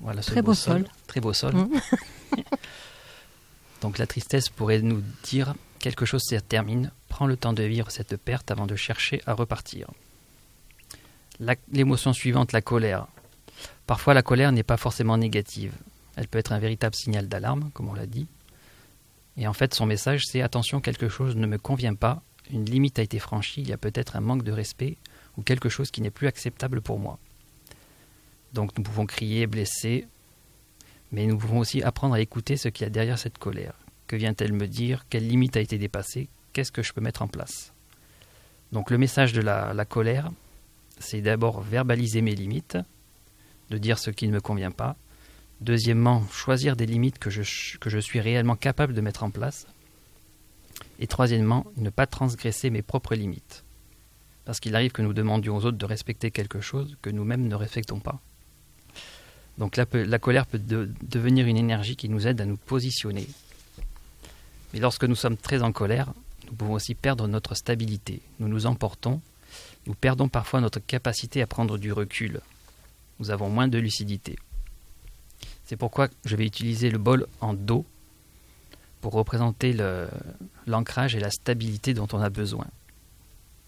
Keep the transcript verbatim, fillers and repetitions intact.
Voilà, ce Très beau sol. sol. Très beau sol. Mmh. Donc la tristesse pourrait nous dire quelque chose se termine, prends le temps de vivre cette perte avant de chercher à repartir. La, l'émotion suivante, la colère. Parfois la colère n'est pas forcément négative. Elle peut être un véritable signal d'alarme, comme on l'a dit. Et en fait son message c'est attention, quelque chose ne me convient pas, une limite a été franchie, il y a peut-être un manque de respect ou quelque chose qui n'est plus acceptable pour moi. Donc nous pouvons crier, blesser, mais nous pouvons aussi apprendre à écouter ce qu'il y a derrière cette colère. Que vient-elle me dire? Quelle limite a été dépassée? Qu'est-ce que je peux mettre en place? Donc le message de la, la colère, c'est d'abord verbaliser mes limites, de dire ce qui ne me convient pas. Deuxièmement, choisir des limites que je, que je suis réellement capable de mettre en place. Et troisièmement, ne pas transgresser mes propres limites. Parce qu'il arrive que nous demandions aux autres de respecter quelque chose que nous-mêmes ne respectons pas. Donc la, la colère peut de, devenir une énergie qui nous aide à nous positionner. Mais lorsque nous sommes très en colère, nous pouvons aussi perdre notre stabilité. Nous nous emportons, nous perdons parfois notre capacité à prendre du recul. Nous avons moins de lucidité. C'est pourquoi je vais utiliser le bol en Do pour représenter le, l'ancrage et la stabilité dont on a besoin.